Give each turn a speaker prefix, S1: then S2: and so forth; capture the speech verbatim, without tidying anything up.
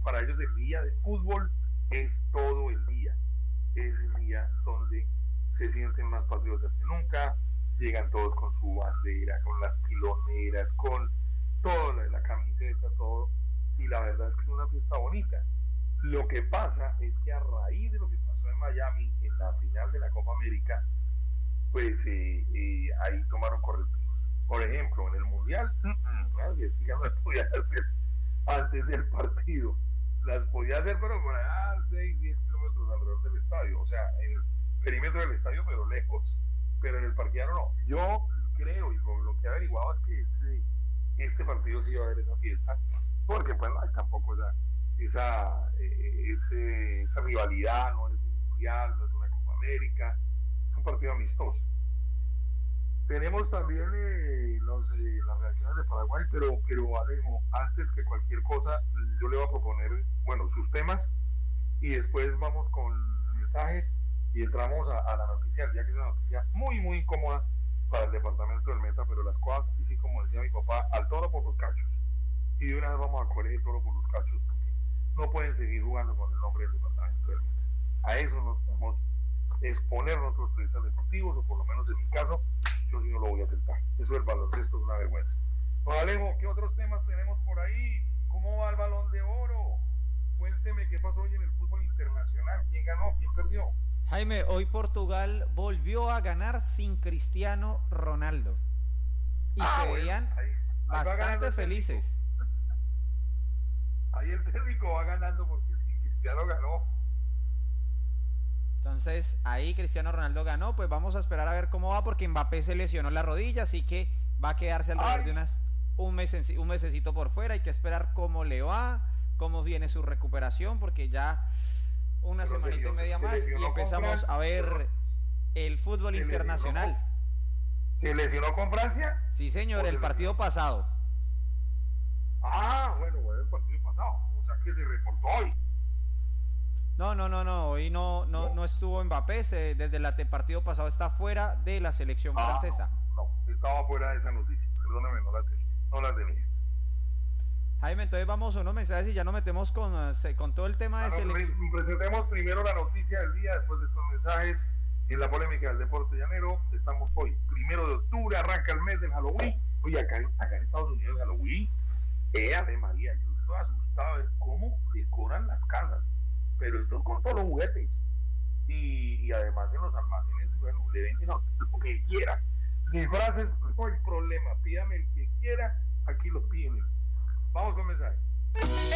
S1: para ellos el día de fútbol es todo el día, es el día donde se sienten más patriotas que nunca, llegan todos con su bandera, con las piloneras, con toda la, la camiseta, todo, y la verdad es que es una fiesta bonita. Lo que pasa es que a raíz de lo que pasó en Miami, en la final de la Copa América, pues eh, eh, ahí tomaron correctivos. Por ejemplo, en el Mundial, es que ya no las podía hacer antes del partido. Las podía hacer, pero por allá seis, diez kilómetros alrededor del estadio. O sea, en el perímetro del estadio, pero lejos. Pero en el parqueadero no. Yo creo, y lo, lo que he averiguado es que este, este partido sí iba a haber esa fiesta, porque pues no hay tampoco esa, esa, eh, ese, esa rivalidad, no es un Mundial, no es una Copa América, es un partido amistoso. Tenemos también eh, los, eh, las reacciones de Paraguay, pero, pero Alejo, antes que cualquier cosa, yo le voy a proponer, bueno, sus temas, y después vamos con mensajes y entramos a, a la noticia del día, que es una noticia muy, muy incómoda para el departamento del Meta, pero las cosas, así como decía mi papá, al toro por los cachos. Y de una vez vamos a coger el toro por los cachos, porque no pueden seguir jugando con el nombre del departamento del Meta. A eso nos podemos exponer nuestros periodistas deportivos, o por lo menos en mi caso, yo sí no lo voy a aceptar. Eso del baloncesto es una vergüenza. Don Alejo, ¿qué otros temas tenemos por ahí? ¿Cómo va el Balón de Oro? Cuénteme qué pasó hoy en el fútbol internacional. ¿Quién ganó? ¿Quién perdió?
S2: Jaime, hoy Portugal volvió a ganar sin Cristiano Ronaldo. Y
S1: ah,
S2: se veían
S1: bueno, ahí, ahí
S2: bastante felices.
S1: Ahí el técnico va ganando porque sí, Cristiano ganó.
S2: Entonces, ahí Cristiano Ronaldo ganó, pues vamos a esperar a ver cómo va, porque Mbappé se lesionó la rodilla, así que va a quedarse alrededor Ay. de unas un mes un mesecito por fuera. Hay que esperar cómo le va, cómo viene su recuperación, porque ya una Pero semanita y media más y empezamos a ver el fútbol ¿Se internacional.
S1: Lesionó con, ¿Se lesionó con Francia?
S2: Sí, señor, el partido pasado.
S1: Ah, bueno, bueno, el partido pasado, o sea que se reportó hoy.
S2: No, no, no, no, hoy no, no, no. no estuvo Mbappé, se, desde el partido pasado está fuera de la selección
S1: ah,
S2: francesa.
S1: No, no, estaba fuera de esa noticia, perdóname, no la tenía, no la tenía.
S2: Jaime, entonces vamos a unos mensajes y ya nos metemos con, con todo el tema ah, de
S1: no,
S2: selección.
S1: Presentemos primero la noticia del día, después de esos mensajes, en la polémica del deporte llanero. Estamos hoy, primero de octubre, arranca el mes del Halloween. Oye, acá, acá en Estados Unidos el Halloween, eh, Ave María, yo estoy asustado de cómo decoran las casas. Pero esto es con todos los juguetes y, y además en los almacenes, bueno, le venden lo que quiera, disfraces, no hay problema, pídame el que quiera, aquí lo piden. Vamos con mensaje.